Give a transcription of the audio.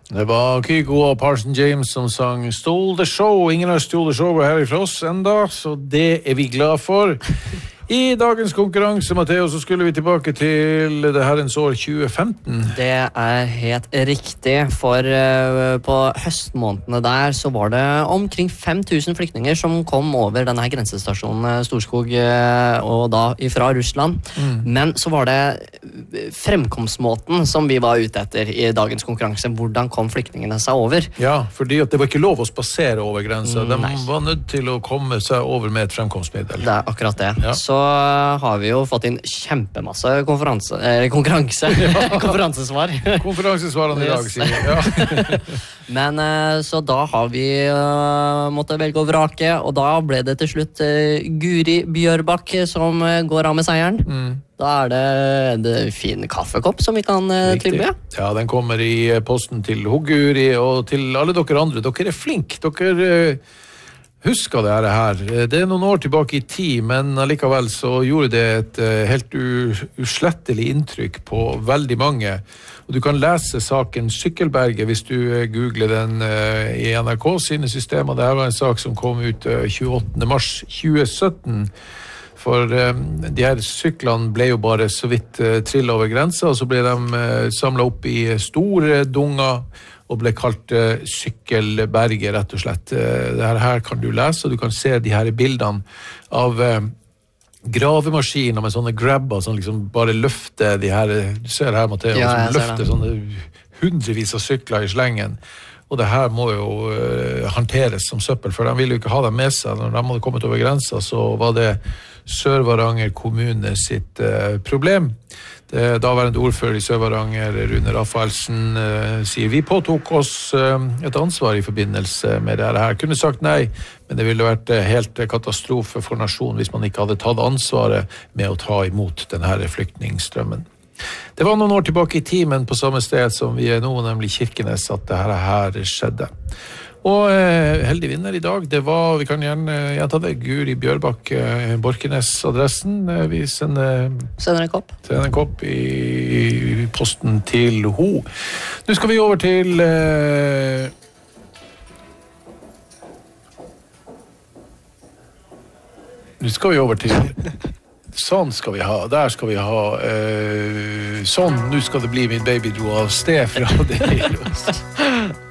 Det var Kygo og Parson James som sang Stole the Show. Ingen har stole showet her ifra oss enda, så det vi glad for. I dagens konkurranse, Matteo, så skulle vi tilbake til det herrens år 2015. Det helt riktig, for på høstmånedene der så var det omkring 5000 flyktninger som kom over denne grensestasjonen Storskog, og da ifra Russland. Men så var det fremkomstmåten som vi var ute etter i dagens konkurranse. Hvordan kom flyktningene seg over? Ja, fordi at det var ikke lov å spasere over grensa. De var nødt til å komme seg over med et fremkomstmiddel. Det akkurat det. Ja. Så har vi jo fått inn kjempemasse konkurransesvar. Konferansesvarene i dag, sier jeg. Ja. Men så da har vi måttet velge å vrake, og da ble det til slutt Guri Bjørbakk som går av med seieren. Da det en fin kaffekopp som vi kan tilby. Ja, den kommer i posten til Guri og til alle dere andre. Dere flink, dere husker det her. Det noen år tilbake i tid, men allikevel så gjorde det et helt uslettelig inntrykk på veldig mange. Og du kan lese saken Sykkelberget hvis du googler den i NRK sine systemer. Det her var en sak som kom ut 28. mars 2017. For de her syklene ble jo bare så vidt trillet over grensa, og så ble de samlet opp i store dunger, og ble kalt Sykkelberget, rett og slett. Det her kan du lese, og du kan se de her bildene av gravemaskiner med sånne grabber som liksom bare løfter de her, du ser her, Matteo, som løfter sånne hundrevis av sykler i slengen. Og det her må jo håndteres som søppel, for de ville jo ikke ha dem med seg. Når de hadde kommet over grensa, så var det Sør-Varanger kommune sitt problem. Daværende ordfører i Sør-Varanger, Rune Rafaelsen, sier vi påtok oss et ansvar i forbindelse med det her. Kunne sagt nei, men det ville vært helt katastrofe for nasjonen hvis man ikke hadde tatt ansvaret med å ta imot denne flyktningstrømmen. Det var noen år tilbake i tid, men på samme sted som vi nå, nemlig Kirkenes, at det her skjedde. Og heldig vinner i dag, det var, vi kan gjerne gjenta det, Guri Bjørbakk, Borkenes-adressen. Vi sender en kopp i posten til ho. Nå skal vi over til sånn skal vi ha, der skal vi ha sånn, nå skal det bli min baby dro av sted fra det.